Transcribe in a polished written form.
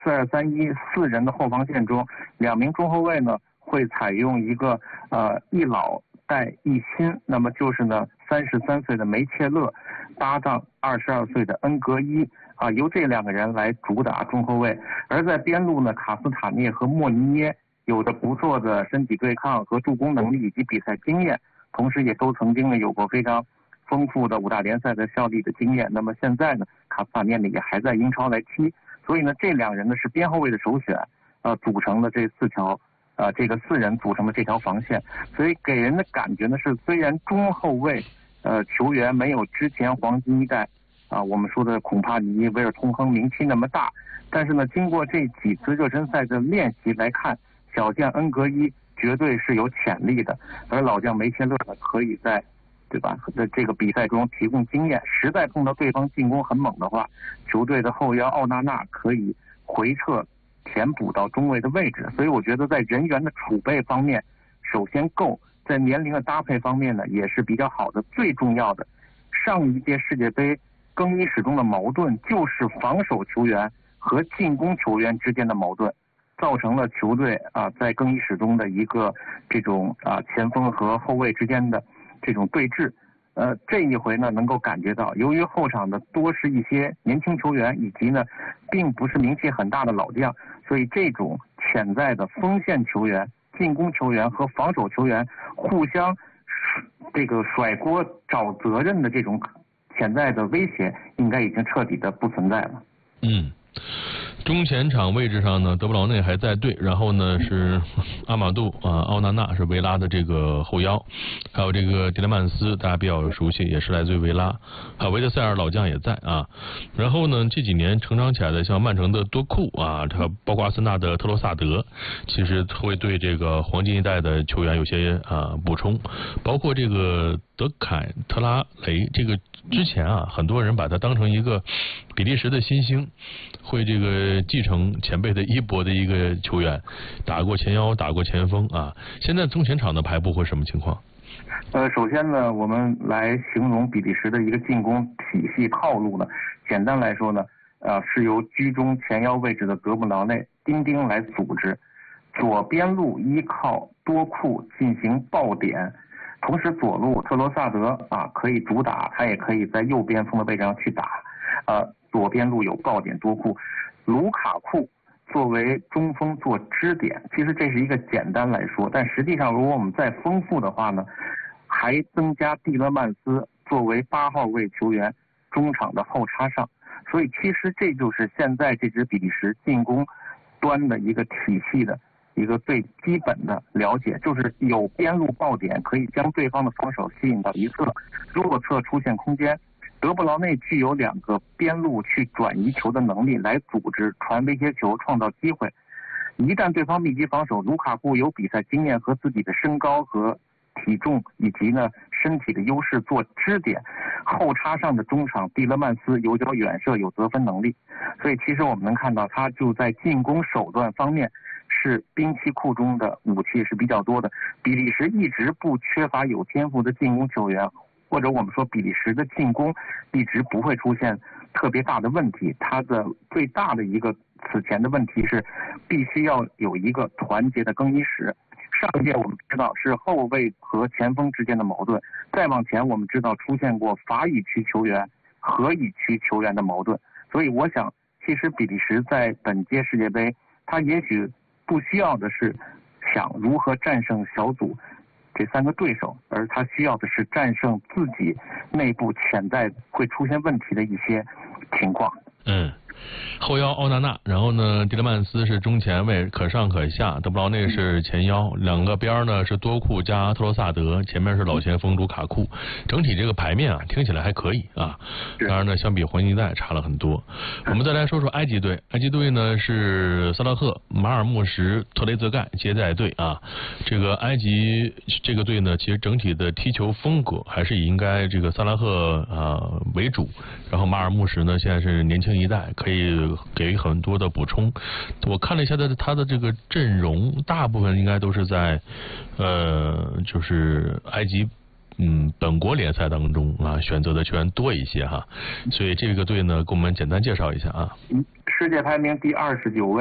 4-2-3-1 4人的后防线中，2名中后卫呢会采用一个一老带一新，那么就是呢33岁的梅切勒搭档22岁的恩格伊由这2个人来主打中后卫。而在边路呢，卡斯塔涅和莫尼耶有着不错的身体对抗和助攻能力以及比赛经验，同时也都曾经呢有过非常丰富的5大联赛的效力的经验。那么现在呢，卡斯塔涅呢也还在英超来踢，所以呢这2人呢是边后卫的首选，组成的这4人组成的这条防线，所以给人的感觉呢是，虽然中后卫球员没有之前黄金一代我们说的孔帕尼、维尔通亨名气那么大，但是呢经过这几次热身赛的练习来看，小将恩格伊绝对是有潜力的，而老将梅切勒呢可以在在这个比赛中提供经验，实在碰到对方进攻很猛的话，球队的后腰奥纳纳可以回撤填补到中卫的位置。所以我觉得在人员的储备方面首先够，在年龄的搭配方面呢也是比较好的。最重要的，上一届世界杯更衣室中的矛盾就是防守球员和进攻球员之间的矛盾，造成了球队在更衣室中的一个这种前锋和后卫之间的这种对峙。这一回呢能够感觉到，由于后场的多是一些年轻球员，以及呢并不是名气很大的老将，所以这种潜在的锋线球员、进攻球员和防守球员互相这个甩锅找责任的这种潜在的威胁，应该已经彻底的不存在了。 中前场位置上呢，德布劳内还在队，然后呢是阿马杜奥纳纳是维拉的这个后腰，还有这个迪勒曼斯大家比较熟悉，也是来自于维拉，还有维德塞尔老将也在然后呢这几年成长起来的像曼城的多库他包括阿森纳的特罗萨德，其实会对这个黄金一代的球员有些补充，包括这个德凯特拉雷，这个之前很多人把他当成一个比利时的新星，会这个继承前辈的衣钵的一个球员，打过前腰，打过前锋现在中前场的排布会什么情况？ 首先呢，我们来形容比利时的一个进攻体系套路呢，简单来说呢，是由居中前腰位置的德布劳内、丁丁来组织，左边路依靠多库进行爆点，同时左路特罗萨德可以主打，他也可以在右边锋的位置上去打，左边路有爆点多库，卢卡库作为中锋做支点。其实这是一个简单来说，但实际上如果我们再丰富的话呢，还增加蒂勒曼斯作为8号位球员中场的后插上。所以其实这就是现在这支比利时进攻端的一个体系的一个最基本的了解，就是有边路爆点可以将对方的防守吸引到一侧，弱侧出现空间，德布劳内具有2个边路去转移球的能力，来组织传威胁球，创造机会。一旦对方密集防守，卢卡库有比赛经验和自己的身高和体重以及呢身体的优势做支点，后插上的中场蒂勒曼斯有脚远射，有得分能力。所以其实我们能看到，他就在进攻手段方面是兵器库中的武器是比较多的。比利时一直不缺乏有天赋的进攻球员，或者我们说比利时的进攻一直不会出现特别大的问题。它的最大的一个此前的问题是必须要有一个团结的更衣室。上一届我们知道是后卫和前锋之间的矛盾，再往前我们知道出现过法语区球员和语区球员的矛盾。所以我想其实比利时在本届世界杯他也许不需要的是想如何战胜小组这3个对手，而他需要的是战胜自己内部潜在会出现问题的一些情况。 后腰奥纳纳，然后呢迪勒曼斯是中前卫，可上可下，德布劳内是前腰，2个边呢是多库加特罗萨德，前面是老前锋卢卡库。整体这个牌面听起来还可以当然呢相比黄金一代差了很多。我们再来说说埃及队，埃及队呢是萨拉赫、马尔穆什、特雷泽盖皆在队这个埃及这个队呢，其实整体的踢球风格还是以应该这个萨拉赫为主，然后马尔穆什呢现在是年轻一代，可以给予很多的补充。我看了一下他的这个阵容，大部分应该都是在就是埃及本国联赛当中啊选择的球员多一些哈，所以这个队呢，给我们简单介绍一下啊。 世界排名第29位。